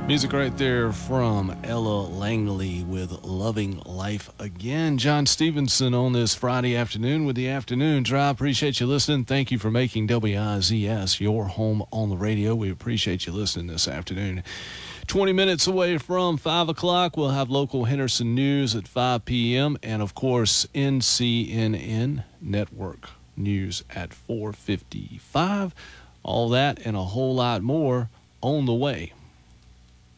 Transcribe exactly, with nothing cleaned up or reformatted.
Music right there from Ella Langley with Loving Life Again. John Stevenson on this Friday afternoon with the Afternoon Drive. Appreciate you listening. Thank you for making W I Z S your home on the radio. We appreciate you listening this afternoon. twenty minutes away from five o'clock, we'll have local Henderson news at five p.m. and, of course, N C N N Network news at four fifty-five. All that and a whole lot more on the way.